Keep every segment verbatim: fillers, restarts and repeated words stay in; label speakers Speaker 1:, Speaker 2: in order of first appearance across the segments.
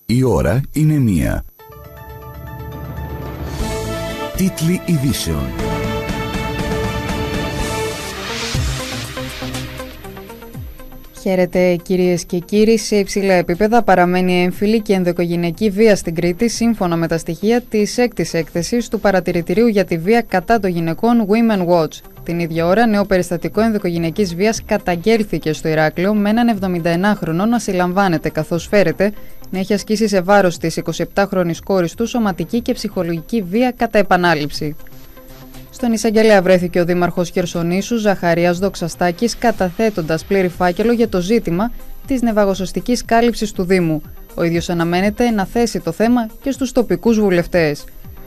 Speaker 1: Η ώρα είναι μία. Τίτλοι ειδήσεων.
Speaker 2: Χαίρετε κυρίες και κύριοι. Σε υψηλά επίπεδα παραμένει έμφυλη και ενδοοικογενειακή βία στην Κρήτη, σύμφωνα με τα στοιχεία της έκτης έκθεσης του Παρατηρητηρίου για τη Βία κατά των Γυναικών Women Watch. Την ίδια ώρα, νέο περιστατικό ενδοοικογενειακής βίας καταγγέλθηκε στο Ηράκλειο, με έναν εβδομηνταενάχρονο να συλλαμβάνεται καθώς φέρεται να έχει ασκήσει σε βάρος της εικοσιεπτάχρονης κόρης του σωματική και ψυχολογική βία κατά επανάληψη. Στον εισαγγελέα βρέθηκε ο δήμαρχος Χερσονήσου Ζαχαρίας Δοξαστάκης, καταθέτοντας πλήρη φάκελο για το ζήτημα της νευραγοσωστικής κάλυψης του Δήμου. Ο ίδιος αναμένεται να θέσει το θέμα και στους τοπικούς βουλευτές.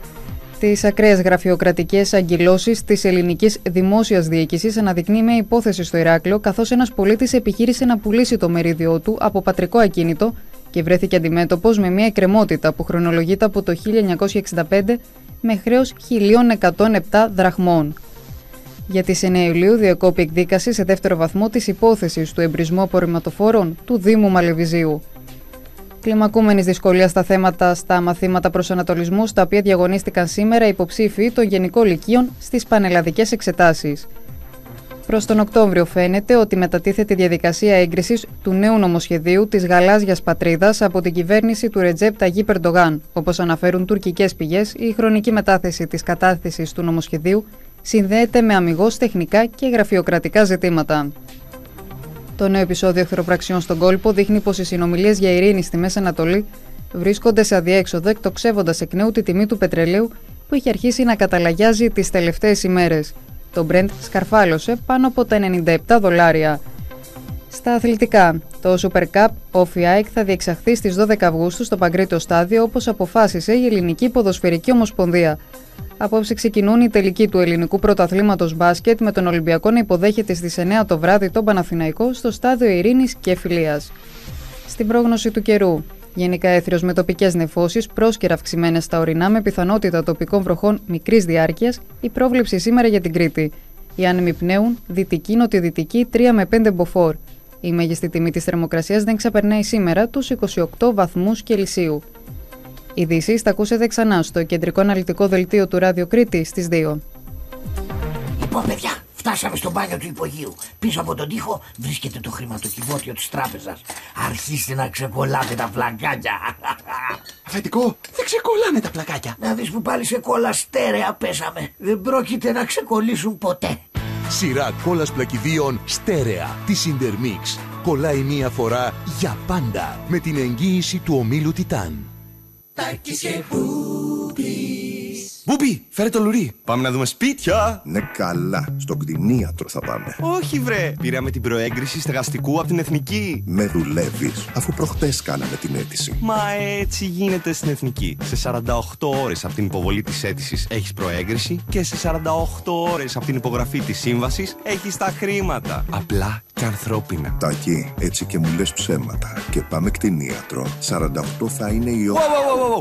Speaker 2: Τις ακραίες γραφειοκρατικές αγκυλώσεις της ελληνικής δημόσιας διοίκησης αναδεικνύει μια υπόθεση στο Ηράκλειο, καθώς ένας πολίτης επιχείρησε να πουλήσει το μερίδιό του από πατρικό ακίνητο και βρέθηκε αντιμέτωπος με μια εκκρεμότητα που χρονολογείται από το χίλια εννιακόσια εξήντα πέντε με χρέος χίλια εκατόν επτά δραχμών. Για τις εννέα Ιουλίου διεκόπη εκδίκαση σε δεύτερο βαθμό της υπόθεσης του εμπρισμού απορριμματοφόρων του Δήμου Μαλεβιζίου. Κλιμακούμενης δυσκολία στα θέματα στα μαθήματα προσανατολισμού, στα οποία διαγωνίστηκαν σήμερα υποψήφοι των Γενικών Λυκείων στις πανελλαδικές εξετάσεις. Προς τον Οκτώβριο φαίνεται ότι μετατίθεται η διαδικασία έγκρισης του νέου νομοσχεδίου της γαλάζιας πατρίδας από την κυβέρνηση του Ρετζέπ Ταγίπ Ερντογάν. Όπως αναφέρουν τουρκικές πηγές, η χρονική μετάθεση της κατάθεσης του νομοσχεδίου συνδέεται με αμιγώς τεχνικά και γραφειοκρατικά ζητήματα. Το νέο επεισόδιο εχθροπραξιών στον κόλπο δείχνει πως οι συνομιλίες για ειρήνη στη Μέση Ανατολή βρίσκονται σε αδιέξοδο, εκτοξεύοντας εκ νέου τη τιμή του πετρελαίου που έχει αρχίσει να καταλαγιάζει τις τελευταίες ημέρες. Το Brent σκαρφάλωσε πάνω από τα ενενήντα επτά δολάρια. Στα αθλητικά, το Super Cup Όφι ΑΕΚ θα διεξαχθεί στις δώδεκα Αυγούστου στο Παγκρίτιο Στάδιο, όπως αποφάσισε η Ελληνική Ποδοσφαιρική Ομοσπονδία. Απόψε ξεκινούν οι τελικοί του ελληνικού πρωταθλήματος μπάσκετ, με τον Ολυμπιακό να υποδέχεται στις εννέα το βράδυ τον Παναθηναϊκό στο Στάδιο Ειρήνης και Φιλίας. Στην πρόγνωση του καιρού. Γενικά έθριος με τοπικές νεφώσεις, πρόσκαιρα αυξημένες στα ορεινά με πιθανότητα τοπικών βροχών μικρής διάρκειας, η πρόβλεψη σήμερα για την Κρήτη. Οι άνεμοι πνέουν δυτική-νοτιοδυτική τρία με πέντε μποφόρ. Η μέγιστη τιμή της θερμοκρασίας δεν ξεπερνάει σήμερα τους είκοσι οκτώ βαθμούς Κελσίου. Ειδήσεις θα ακούσετε ξανά στο κεντρικό αναλυτικό δελτίο του Ράδιο Κρήτη στις δύο.
Speaker 3: Λοιπόν, παιδιά, φτάσαμε στο μπάνιο του υπογείου. Πίσω από τον τοίχο βρίσκεται το χρηματοκιβώτιο της τράπεζας. Αρχίστε να ξεκολλάτε τα πλακάκια.
Speaker 4: Αφεντικό, δεν ξεκολλάνε τα πλακάκια.
Speaker 3: Να δεις που πάλι σε κόλλα στέρεα πέσαμε. Δεν πρόκειται να ξεκολλήσουν ποτέ.
Speaker 5: Σειρά κόλλας πλακιδίων στέρεα της Intermix. Κολλάει μία φορά για πάντα με την εγγύηση του ομίλου Τιτάν.
Speaker 6: Τάκης και Μπούπης.
Speaker 4: Μπούπη, φέρε το λουρί. Πάμε να δούμε σπίτια.
Speaker 7: Ναι, καλά. Στον κτηνίατρο θα πάμε.
Speaker 4: Όχι, βρε. Πήραμε την προέγκριση στεγαστικού από την Εθνική.
Speaker 7: Με δουλεύεις, αφού προχτές κάναμε την αίτηση.
Speaker 4: Μα έτσι γίνεται στην Εθνική. Σε σαράντα οκτώ ώρες από την υποβολή της αίτησης έχεις προέγκριση και σε σαράντα οκτώ ώρες από την υπογραφή της σύμβασης έχεις τα χρήματα. Απλά και ανθρώπινα.
Speaker 7: Τάκη, έτσι και μου λες ψέματα. Και πάμε κτηνίατρο. σαράντα οκτώ θα είναι η ώρα.
Speaker 4: Wow, wow, wow, wow.